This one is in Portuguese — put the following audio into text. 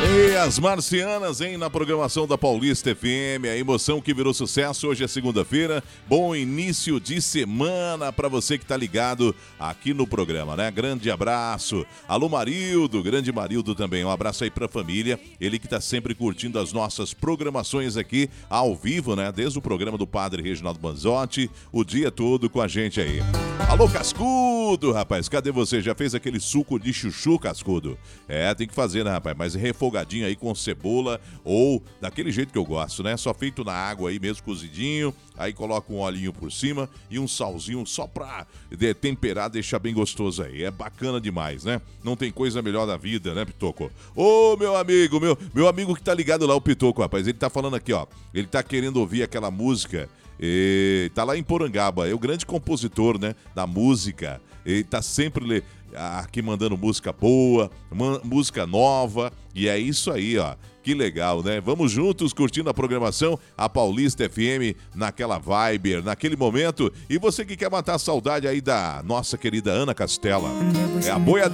E as Marcianas, hein, na programação da Paulista FM, a emoção que virou sucesso. Hoje é segunda-feira, bom início de semana para você que tá ligado aqui no programa, né? Grande abraço. Alô Marildo, grande Marildo também, um abraço aí pra família, ele que tá sempre curtindo as nossas programações aqui ao vivo, né? Desde o programa do Padre Reginaldo Manzotti, o dia todo com a gente aí. Alô Cascudo, rapaz, cadê você? Já fez aquele suco de chuchu, Cascudo? É, tem que fazer, né, rapaz? Mas refogadinho aí com cebola ou daquele jeito que eu gosto, né? Só feito na água aí mesmo, cozidinho. Aí coloca um olhinho por cima e um salzinho só pra temperar, deixar bem gostoso aí. É bacana demais, né? Não tem coisa melhor da vida, né, Pitoco? Ô, meu amigo, meu amigo que tá ligado lá, o Pitoco, rapaz, ele tá falando aqui, ó. Ele tá querendo ouvir aquela música. E tá lá em Porangaba, é o grande compositor, né, da música. Ele tá sempre aqui mandando música boa, música nova, e é isso aí, ó. Que legal, né? Vamos juntos curtindo a programação, a Paulista FM, naquela vibe, naquele momento. E você que quer matar a saudade aí da nossa querida Ana Castela, é a boiadeira.